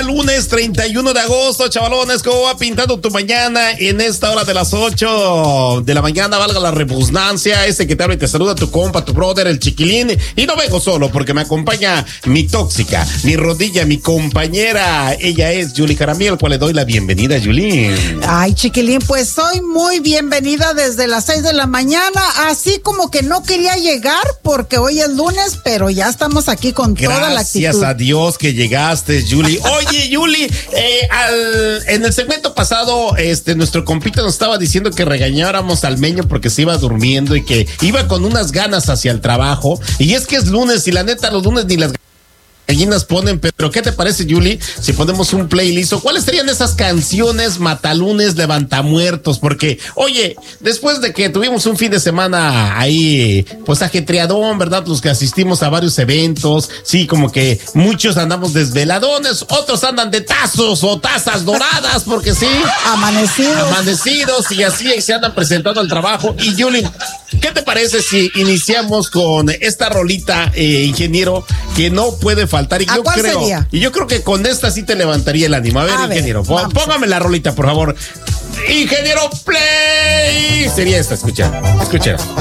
lunes 31 de agosto, chavalones. ¿Cómo va pintando tu mañana en esta hora de las 8 de la mañana? Valga la redundancia. Que te habla y te saluda tu compa, tu brother, el Chiquilín. Y no vengo solo porque me acompaña mi tóxica, mi rodilla, mi compañera. Ella es Julie Jaramillo, al cual le doy la bienvenida, Julie. Ay, Chiquilín, pues soy muy bienvenida desde las 6 de la mañana. Así como que no quería llegar porque hoy es lunes, pero ya estamos aquí con toda la actitud. Gracias a Dios que llegaste, Julie. Oye, Julie, en el segmento pasado, nuestro compita nos estaba diciendo que regañáramos al Meño porque se iba durmiendo y que iba con unas ganas hacia el trabajo. Y es que es lunes y la neta, los lunes ni las gallinas ponen, pero ¿qué te parece, Julie, si ponemos un playlist? ¿O cuáles serían esas canciones matalunes, levantamuertos? Porque, oye, después de que tuvimos un fin de semana ahí, pues ajetreadón, ¿verdad? Los que asistimos a varios eventos, sí, como que muchos andamos desveladones, otros andan de tazos o tazas doradas, porque sí, amanecidos y así se andan presentando al trabajo. Y Julie, ¿qué te parece si iniciamos con esta rolita, ingeniero, que no puede faltar? Y yo creo que con esta sí te levantaría el ánimo. A ver, ingeniero, póngame la rolita, por favor. Ingeniero, play. Sería esta, escucha.